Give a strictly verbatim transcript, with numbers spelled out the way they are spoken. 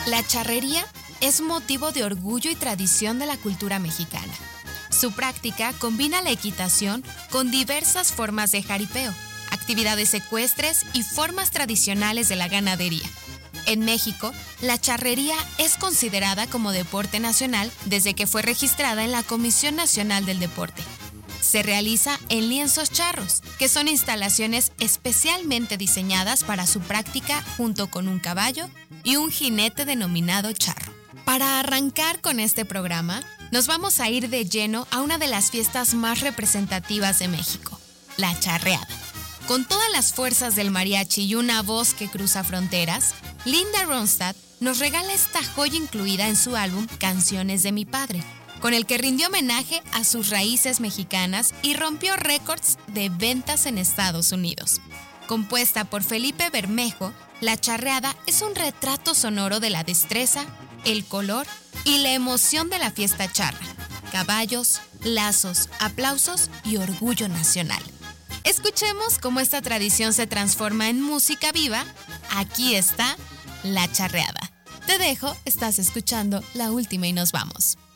La charrería es motivo de orgullo y tradición de la cultura mexicana. Su práctica combina la equitación con diversas formas de jaripeo, actividades ecuestres y formas tradicionales de la ganadería. En México, la charrería es considerada como deporte nacional desde que fue registrada en la Comisión Nacional del Deporte. Se realiza en lienzos charros, que son instalaciones especialmente diseñadas para su práctica junto con un caballo y un jinete denominado charro. Para arrancar con este programa, nos vamos a ir de lleno a una de las fiestas más representativas de México, la charreada. Con todas las fuerzas del mariachi y una voz que cruza fronteras, Linda Ronstadt nos regala esta joya incluida en su álbum Canciones de mi padre, con el que rindió homenaje a sus raíces mexicanas y rompió récords de ventas en Estados Unidos. Compuesta por Felipe Bermejo, la charreada es un retrato sonoro de la destreza, el color y la emoción de la fiesta charra. Caballos, lazos, aplausos y orgullo nacional. Escuchemos cómo esta tradición se transforma en música viva. Aquí está la charreada. Te dejo, estás escuchando La Última y nos vamos.